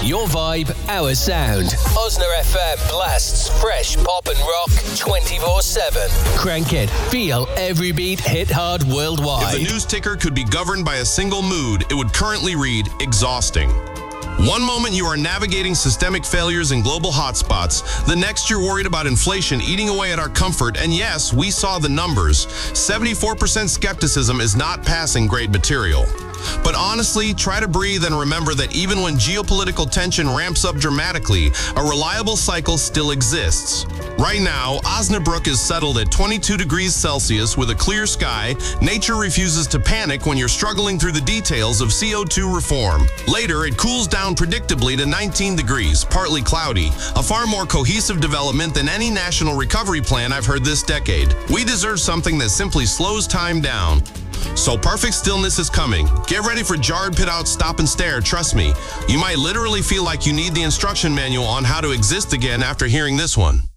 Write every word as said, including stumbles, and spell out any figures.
Your vibe, our sound. Osner F M blasts fresh pop and rock twenty-four seven. Crank it. Feel every beat hit hard worldwide. If the news ticker could be governed by a single mood, it would currently read exhausting. One moment you are navigating systemic failures and global hotspots, the next you're worried about inflation eating away at our comfort, and yes, we saw the numbers. seventy-four percent skepticism is not passing grade material. But honestly, try to breathe and remember that even when geopolitical tension ramps up dramatically, a reliable cycle still exists. Right now, Osnabrück is settled at twenty-two degrees Celsius with a clear sky. Nature refuses to panic when you're struggling through the details of C O two reform. Later, it cools down predictably to nineteen degrees, partly cloudy, a far more cohesive development than any national recovery plan I've heard this decade. We deserve something that simply slows time down. So perfect stillness is coming. Get ready for jarred pit out, stop and stare. Trust me, you might literally feel like you need the instruction manual on how to exist again after hearing this one.